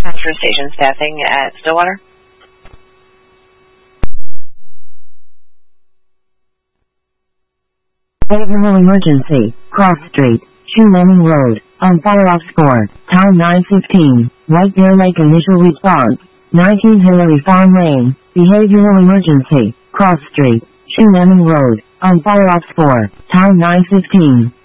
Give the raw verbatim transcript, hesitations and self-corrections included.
Transfer station staffing at Stillwater. Behavioral emergency. Cross Street, Shoe Landing Road, on fire off score. Time nine fifteen. White Bear Lake initial response. nineteen Hillary Farm Lane. Behavioral emergency. Cross Street, Shoe Landing Road, on fire off score. Time nine fifteen.